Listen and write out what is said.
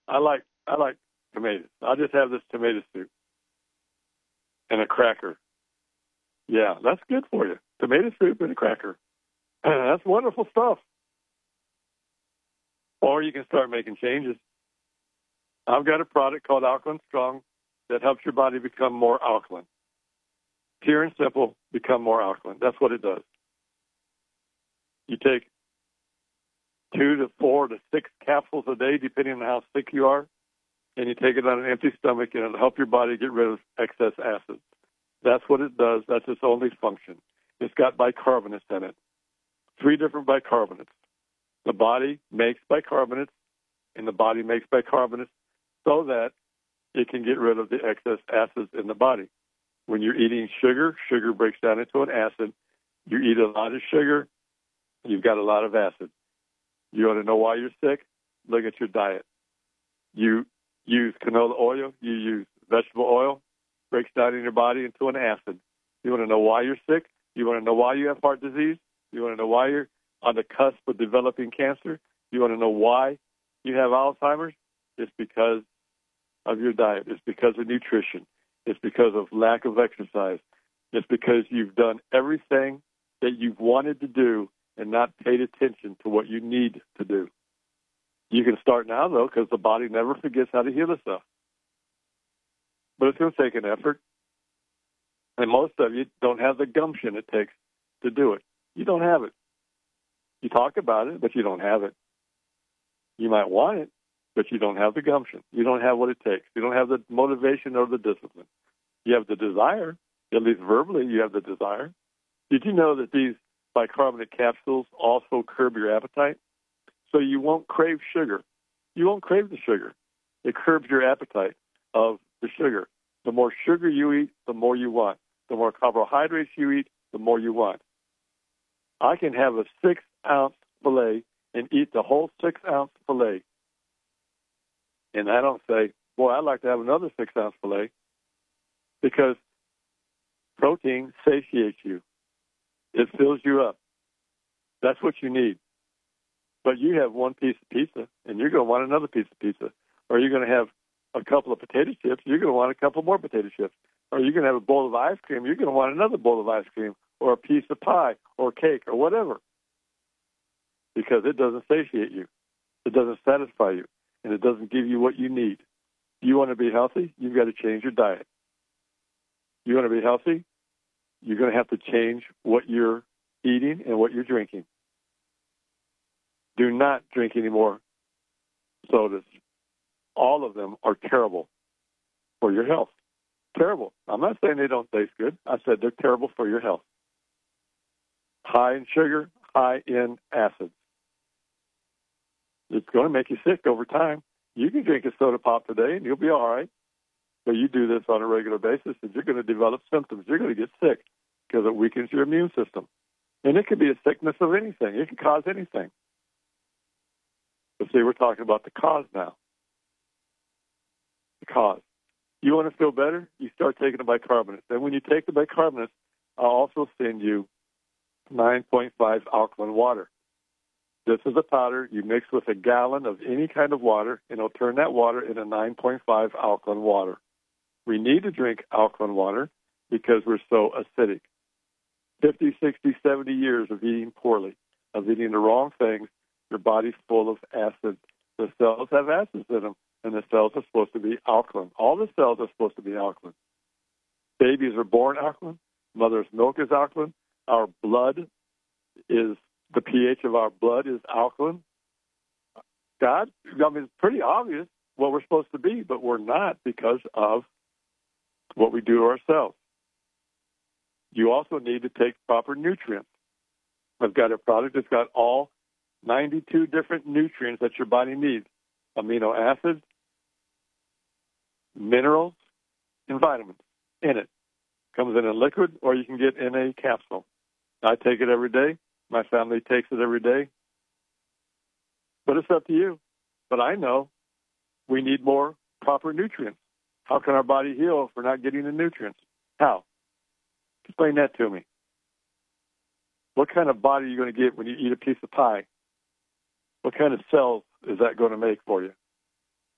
I like tomatoes. I'll just have this tomato soup and a cracker. Yeah, that's good for you. Tomato soup and a cracker. That's wonderful stuff. Or you can start making changes. I've got a product called Alkaline Strong that helps your body become more alkaline. Pure and simple, become more alkaline. That's what it does. You take 2 to 4 to 6 capsules a day, depending on how sick you are, and you take it on an empty stomach, and it'll help your body get rid of excess acids. That's what it does. That's its only function. It's got bicarbonates in it, 3 different bicarbonates. The body makes bicarbonates, and the body makes bicarbonates so that it can get rid of the excess acids in the body. When you're eating sugar, sugar breaks down into an acid. You eat a lot of sugar, you've got a lot of acid. You want to know why you're sick? Look at your diet. You use canola oil, you use vegetable oil, breaks down in your body into an acid. You want to know why you're sick? You want to know why you have heart disease? You want to know why you're on the cusp of developing cancer? You want to know why you have Alzheimer's? It's because of your diet. It's because of nutrition. It's because of lack of exercise. It's because you've done everything that you've wanted to do and not paid attention to what you need to do. You can start now, though, because the body never forgets how to heal itself. But it's going to take an effort. And most of you don't have the gumption it takes to do it. You don't have it. You talk about it, but you don't have it. You might want it, but you don't have the gumption. You don't have what it takes. You don't have the motivation or the discipline. You have the desire, at least verbally you have the desire. Did you know that these bicarbonate capsules also curb your appetite? So you won't crave sugar. You won't crave the sugar. It curbs your appetite of the sugar. The more sugar you eat, the more you want. The more carbohydrates you eat, the more you want. I can have a 6-ounce filet and eat the whole 6-ounce filet. And I don't say, boy, I'd like to have another 6-ounce filet, because protein satiates you. It fills you up. That's what you need. But you have one piece of pizza, and you're going to want another piece of pizza. Or you're going to have a couple of potato chips, you're going to want a couple more potato chips. Or you're going to have a bowl of ice cream, you're going to want another bowl of ice cream, or a piece of pie, or cake, or whatever. Because it doesn't satiate you. It doesn't satisfy you. And it doesn't give you what you need. You want to be healthy, you've got to change your diet. You want to be healthy, you're going to have to change what you're eating and what you're drinking. Do not drink any more sodas. All of them are terrible for your health. Terrible. I'm not saying they don't taste good. I said they're terrible for your health. High in sugar, high in acids. It's going to make you sick over time. You can drink a soda pop today and you'll be all right. But you do this on a regular basis and you're going to develop symptoms. You're going to get sick because it weakens your immune system. And it could be a sickness of anything. It can cause anything. But see, we're talking about the cause now. The cause. You want to feel better? You start taking the bicarbonates. And when you take the bicarbonates, I'll also send you 9.5 alkaline water. This is a powder you mix with a gallon of any kind of water, and it'll turn that water into 9.5 alkaline water. We need to drink alkaline water because we're so acidic. 50, 60, 70 years of eating poorly, of eating the wrong things, your body's full of acid. The cells have acids in them, and the cells are supposed to be alkaline. All the cells are supposed to be alkaline. Babies are born alkaline. Mother's milk is alkaline. Our blood is, the pH of our blood is alkaline. It's pretty obvious what we're supposed to be, but we're not because of what we do to ourselves. You also need to take proper nutrients. I've got a product that's got all 92 different nutrients that your body needs. Amino acids, minerals, and vitamins in it. Comes in a liquid or you can get in a capsule. I take it every day. My family takes it every day. But it's up to you. But I know we need more proper nutrients. How can our body heal if we're not getting the nutrients? How? Explain that to me. What kind of body are you going to get when you eat a piece of pie? What kind of cells is that going to make for you?